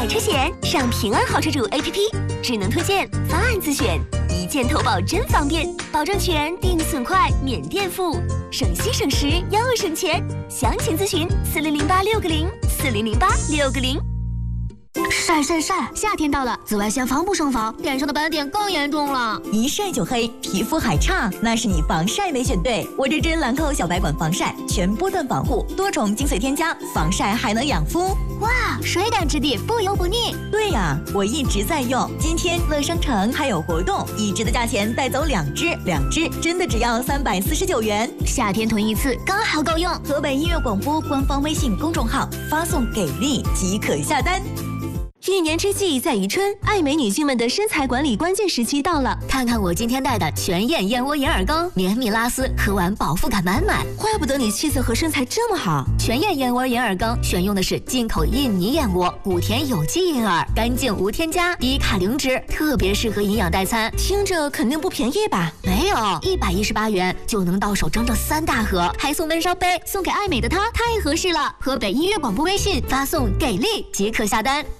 车险，上平安好车主 APP， 智能推荐，方案自选，一键投保真方便，保证全，定损快，免垫付，省心省时又省钱。详情咨询4008-660，4008-660。 晒，夏天到了，紫外线防不胜防，脸上的斑点更严重了。 一晒就黑，皮肤还差，那是你防晒没选对。我这支兰蔻小白管防晒，全波段防护，多重精粹添加，防晒还能养肤。 哇，水感质地，不油不腻。 对呀，我一直在用。今天乐商城还有活动，一支的价钱带走2支，2支真的只要349元。 夏天囤一次刚好够用。 河北音乐广播官方微信公众号发送给力即可下单。 一年之计在于春，爱美女性们的身材管理关键时期到了。 看看我今天带的全燕燕窝银耳羹，绵密拉丝，喝完饱腹感满满。 怪不得你气色和身材这么好。 全燕燕窝银耳羹选用的是进口印尼燕窝，谷田有机银耳，干净无添加，低卡零脂，特别适合营养代餐。 听着肯定不便宜吧？ 没有，118元就能到手整整3大盒，还送闷烧杯，送给爱美的她，太合适了。河北音乐广播微信发送给力即可下单。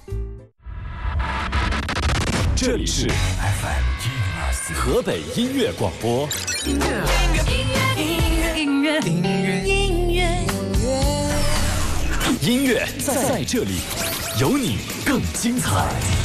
这里是 FM 河北音乐广播。音乐在这里，有你更精彩。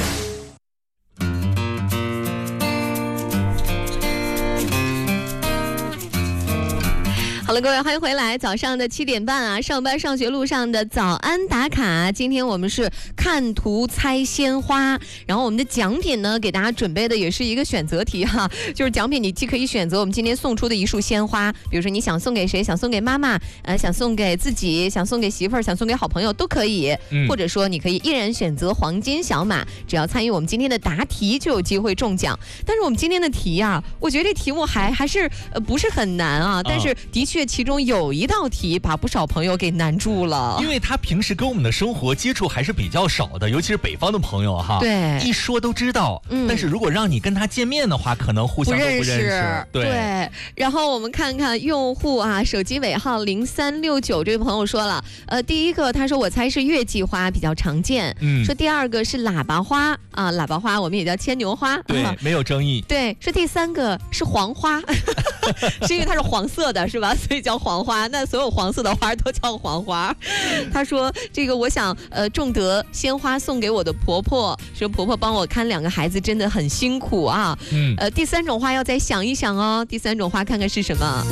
好了，各位，欢迎回来。早上的7点半啊，上班上学路上的早安打卡。今天我们是看图猜鲜花，然后我们的奖品呢，给大家准备的也是一个选择题哈，就是奖品你既可以选择我们今天送出的一束鲜花，比如说你想送给谁，想送给妈妈，想送给自己，想送给媳妇儿，想送给好朋友都可以，或者说你可以一人选择黄金小马，只要参与我们今天的答题就有机会中奖。但是我们今天的题啊，我觉得这题目还是不是很难啊，但是的确其中有一道题把不少朋友给难住了， 因为他平时跟我们的生活接触还是比较少的，尤其是北方的朋友哈， 对， 一说都知道，但是如果让你跟他见面的话，可能互相都不认识。 对。然后我们看看用户啊，手机尾号0369这位朋友说了，第一个他说我猜是月季花比较常见，说第二个是喇叭花啊，喇叭花我们也叫牵牛花， 对，没有争议。 对，说第三个是黄花，是因为它是黄色的，是吧？所以叫黄花，那所有黄色的花都叫黄花。他说这个我想种得鲜花送给我的婆婆，说婆婆帮我看2个孩子真的很辛苦啊。第三种花要再想一想哦，第三种花看看是什么。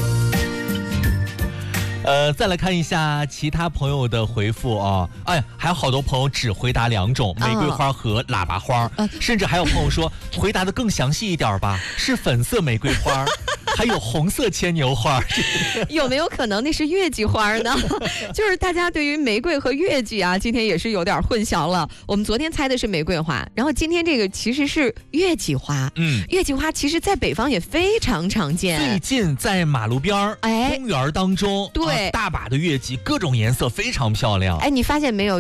再来看一下其他朋友的回复啊，哎呀，还有好多朋友只回答2种，玫瑰花和喇叭花，甚至还有朋友说回答的更详细一点吧，是粉色玫瑰花。还有红色牵牛花， 有没有可能那是月季花呢？就是大家对于玫瑰和月季啊，今天也是有点混淆了。我们昨天猜的是玫瑰花，然后今天这个其实是月季花。月季花其实在北方也非常常见， 最近在马路边公园当中， 对， 大把的月季，各种颜色非常漂亮。 你发现没有？